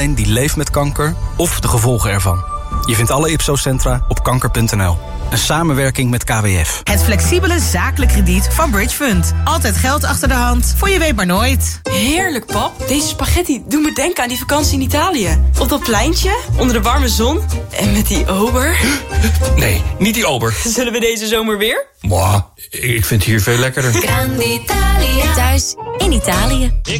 die leeft met kanker of de gevolgen ervan. Je vindt alle Ipsos-centra op kanker.nl. Een samenwerking met KWF. Het flexibele zakelijk krediet van Bridge Fund. Altijd geld achter de hand, voor je weet maar nooit. Heerlijk, pap. Deze spaghetti doen me denken aan die vakantie in Italië. Op dat pleintje, onder de warme zon. En met die ober. Nee, niet die ober. Zullen we deze zomer weer? Mwah, ik vind het hier veel lekkerder. Grande Italia. Thuis in Italië.